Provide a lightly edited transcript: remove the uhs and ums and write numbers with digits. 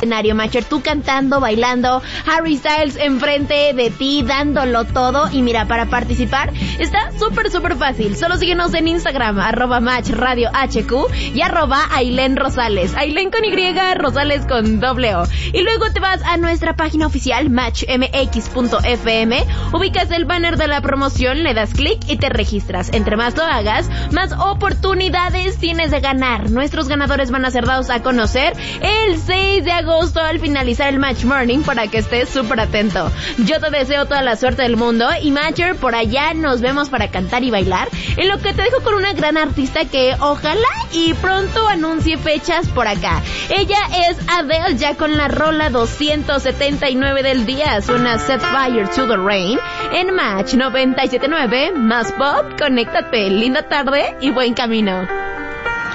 escenario, Matcher, tú cantando, bailando, Harry Styles enfrente de ti, dándolo todo. Y mira, para participar está súper fácil. Solo síguenos en Instagram, @MatchRadioHQ y @Ailén Rosales. Ailén con Y, Rosales con doble O. Y luego te vas a nuestra página oficial, matchmx.fm, ubicas el banner de la promoción, le das clic y te registras. Entre más lo hagas, más oportunidades tienes de ganar. Nuestros ganadores van a ser dados a conocer el 6 de agosto al finalizar el Match Morning, para que estés súper atento. Yo te deseo toda la suerte del mundo y Matcher, por allá nos vemos para cantar y bailar, en lo que te dejo con una gran artista que ojalá y pronto anuncie fechas por acá. Ella es Adele, ya con la rola 279 del día. Suena Set Fire to the Rain en Match 97.9, más pop, conéctate. Linda tarde y buen camino.